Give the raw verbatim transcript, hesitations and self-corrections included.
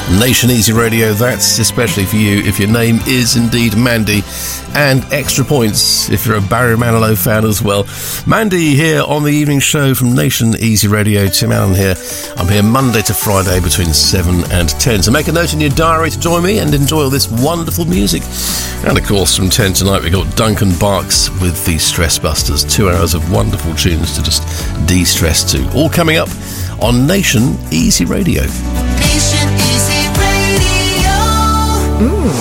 Nation Easy Radio, that's especially for you if your name is indeed Mandy, and extra points if you're a Barry Manilow fan as well. Mandy here on the evening show from Nation Easy Radio. Tim Allen here. I'm here Monday to Friday between seven and ten, so make a note in your diary to join me and enjoy all this wonderful music. And of course from ten tonight we've got Duncan Barks with the Stress Busters, two hours of wonderful tunes to just de-stress to, all coming up on Nation Easy Radio. Nation Easy Radio. Ooh.